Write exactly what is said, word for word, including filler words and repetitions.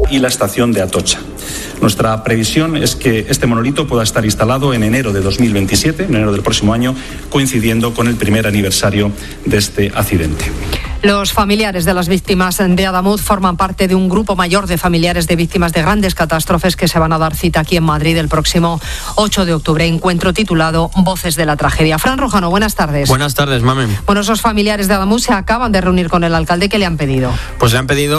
y la estación de Atocha. Nuestra previsión es que este monolito pueda estar instalado en enero de dos mil veintisiete, en enero del próximo año, coincidiendo con el primer aniversario de este accidente. Los familiares de las víctimas de Adamuz forman parte de un grupo mayor de familiares de víctimas de grandes catástrofes que se van a dar cita aquí en Madrid el próximo ocho de octubre. Encuentro titulado Voces de la Tragedia. Fran Rojano, buenas tardes. Buenas tardes, Mamen. Bueno, esos familiares de Adamuz se acaban de reunir con el alcalde. ¿Qué le han pedido? Pues le han pedido